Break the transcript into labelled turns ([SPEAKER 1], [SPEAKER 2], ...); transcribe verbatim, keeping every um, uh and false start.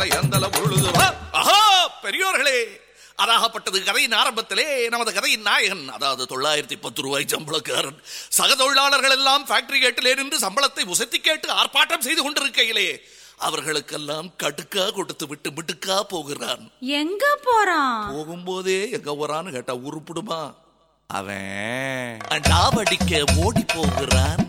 [SPEAKER 1] பெரியோர்களே, அதாகப்பட்டது கதையின் ஆரம்பத்திலே நமது கதையின் நாயகன், அதாவது தொள்ளாயிரத்தி பத்து ரூபாய் சம்பளக்காரன் சக தொழிலாளர்கள் எல்லாம் ஃபேக்டரி கேட்டிலே நின்று சம்பளத்தை உசத்தி கேட்டு ஆர்ப்பாட்டம் செய்து கொண்டிருக்கையிலே அவர்களுக்கெல்லாம் கடுக்கா கொடுத்து விட்டு மிடுக்கா போகிறான்.
[SPEAKER 2] எங்க போறான்?
[SPEAKER 1] போகும்போதே எங்க போறான்னு கேட்டா உருப்பிடுமா? அவன் டாவடிக்க ஓடி போகிறான்.